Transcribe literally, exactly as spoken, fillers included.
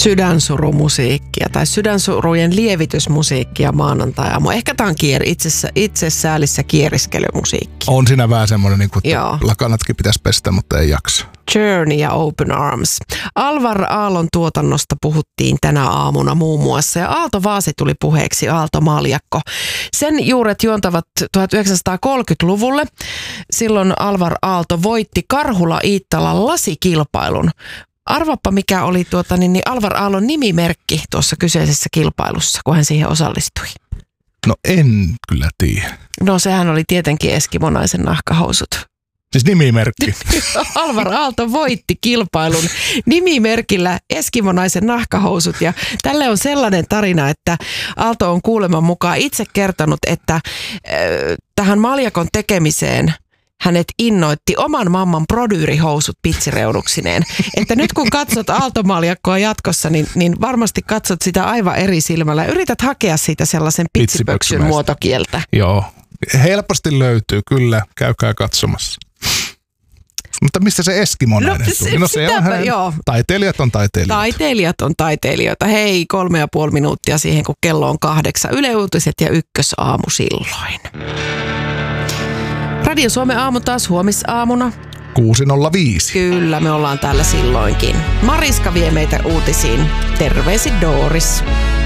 sydänsurumusiikkia tai sydänsurujen lievitysmusiikkia maanantai-aamu. Ehkä tämä on kier, itsessä, itsesäälissä kieriskelymusiikki. On siinä vähän semmoinen, niin kuin, että Joo. lakanatkin pitäisi pestä, mutta ei jaksa. Journey ja Open Arms. Alvar Aallon tuotannosta puhuttiin tänä aamuna muun muassa ja Aalto Vaasi tuli puheeksi, Aalto Maljakko. Sen juuret juontavat tuhatyhdeksänsataakolmekymmentäluvulle. Silloin Alvar Aalto voitti Karhula Iittalan lasikilpailun. Arvappa, mikä oli tuota, niin, niin Alvar Aallon nimimerkki tuossa kyseisessä kilpailussa, kun hän siihen osallistui. No en kyllä tiedä. No sehän oli tietenkin eskimonaisen nahkahousut. Siis nimimerkki. Alvar Aalto voitti kilpailun nimimerkillä eskimonaisen nahkahousut ja tälle on sellainen tarina, että Aalto on kuuleman mukaan itse kertonut, että äh, tähän maljakon tekemiseen hänet innoitti oman mamman prodyyrihousut pitsireunuksineen. Että nyt kun katsot Aalto-maljakkoa jatkossa, niin, niin varmasti katsot sitä aivan eri silmällä. Yrität hakea siitä sellaisen pitsipöksyn muotokieltä. Joo, helposti löytyy kyllä. Käykää katsomassa. Mutta mistä se eskimonainen no, tuli? No se on hän, joo. Taiteilijat on taiteilijoita. Taiteilijat on taiteilijoita. Hei, kolme ja puoli minuuttia siihen, kun kello on kahdeksan. Yle Uutiset ja Ykkösaamu silloin. Radio Suomen aamu taas huomisaamuna. kuusi nolla viisi. Kyllä, me ollaan täällä silloinkin. Mariska vie meitä uutisiin. Terveisin Doris.